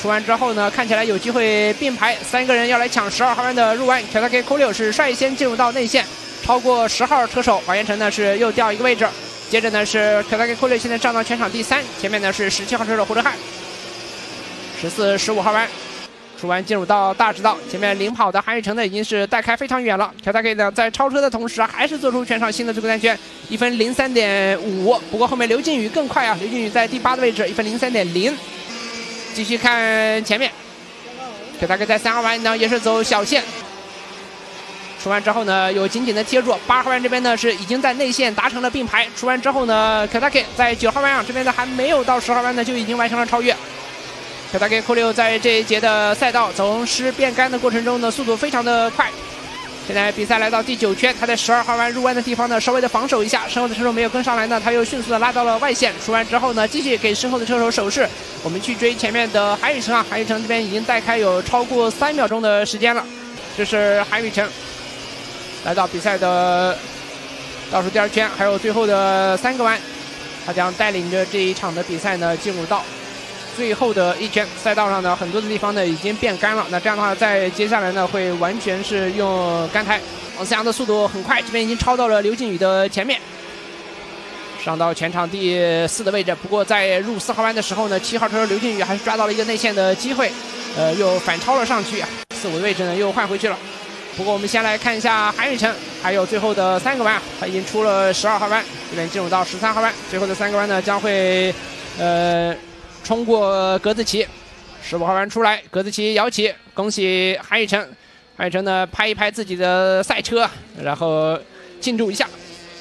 出弯之后呢，看起来有机会并排，3个人要来抢12号弯的入弯。Kiyotake Kuryu 是率先进入到内线，超过10号车手王彦辰呢是又掉一个位置。接着呢是 Kiyotake Kuryu 现在站到全场第3，前面呢是17号车手胡哲瀚。14、15号弯。出弯进入到大直道，前面领跑的韩宇成呢已经是带开非常远了。Kiyotake呢在超车的同时，还是做出全场新的最后单圈，1分03.5。不过后面刘靖宇更快啊，刘靖宇在第8的位置，1分03.0。继续看前面 ，Kiyotake在3号弯呢也是走小线。出弯之后呢，有紧紧的贴住。8号弯这边呢是已经在内线达成了并排。出弯之后呢 ，Kiyotake在9号弯上这边呢还没有到10号弯呢就已经完成了超越。Kiyotake Kuryu 在这一节的赛道从湿变干的过程中呢，速度非常的快。现在比赛来到第9圈，他在12号弯入弯的地方呢，稍微的防守一下，身后的车手没有跟上来呢，他又迅速的拉到了外线。出弯之后呢，继续给身后的车手手势。我们去追前面的韩宇成啊，韩宇成这边已经带开有超过3秒钟的时间了。这是韩宇成来到比赛的倒数第2圈，还有最后的3个弯，他将带领着这一场的比赛呢进入到最后的一圈。赛道上呢很多的地方呢已经变干了，那这样的话在接下来呢会完全是用干胎。王思阳的速度很快，这边已经超到了刘靖宇的前面，上到全场第4的位置。不过在入4号弯的时候呢，7号车手刘靖宇还是抓到了一个内线的机会，又反超了上去啊，4、5的位置呢又换回去了。不过我们先来看一下韩宇成，还有最后的3个弯，他已经出了12号弯，这边进入到13号弯，最后的3个弯呢将会冲过格子旗。15号弯出来，格子旗摇起，恭喜韩宇成。韩宇成呢拍一拍自己的赛车，然后庆祝一下。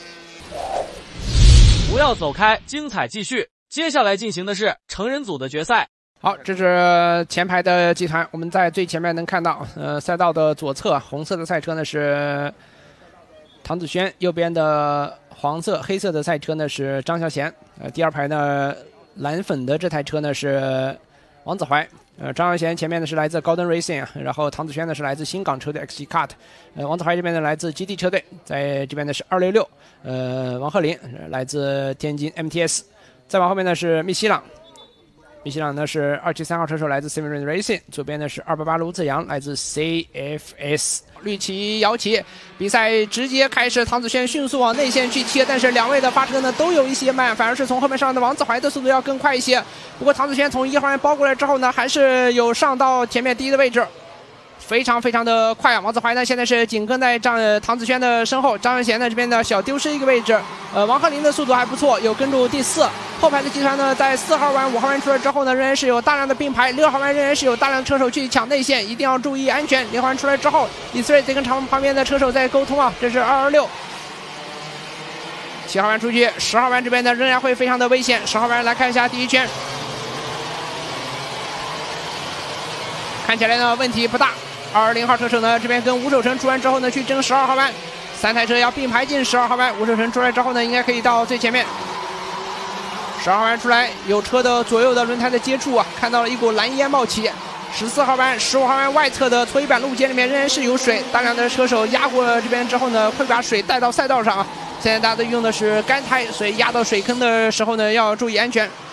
不要走开，精彩继续。接下来进行的是成人组的决赛。 好，这是前排的集团，我们在最前面能看到，赛道的左侧红色的赛车呢是唐子轩，右边的黄色、黑色的赛车呢是张孝贤，第2排呢蓝粉的这台车呢是王子怀，张孝贤前面呢是来自高登 Racing， 然后唐子轩呢是来自新港车队 XG Kart， 王子怀这边呢来自基地车队，在这边呢是266，王鹤林来自天津 MTS， 再往后面呢是密西朗。密西朗呢是273号车手，来自 Severin Racing， 左边呢是288卢子阳，来自 CFS。绿旗摇起，比赛直接开始。唐子轩迅速往内线去切，但是2位的发车呢都有一些慢，反而是从后面上的王子怀的速度要更快一些。不过唐子轩从1号弯包过来之后呢，还是有上到前面第1的位置，非常非常的快啊！王子怀呢现在是紧跟在唐子轩的身后，张文贤呢这边的小丢失一个位置。王鹤林的速度还不错，有跟住第4。后排的集团呢，在4号弯、5号弯出来之后呢，仍然是有大量的并排；6号弯仍然是有大量的车手去抢内线，一定要注意安全。6号弯出来之后，以色列这跟旁边的车手在沟通啊，这是226。7号弯出去，10号弯这边呢仍然会非常的危险。10号弯来看一下第1圈，看起来呢问题不大。220号车手呢这边跟吴守成出弯之后呢去争12号弯，3台车要并排进12号弯，吴守成出来之后呢应该可以到最前面。12号弯出来，有车的左右的轮胎的接触啊，看到了一股蓝烟冒起。14号弯、15号弯外侧的搓衣板路肩里面仍然是有水，大量的车手压过这边之后呢，会把水带到赛道上啊。现在大家都用的是干胎，所以压到水坑的时候呢要注意安全。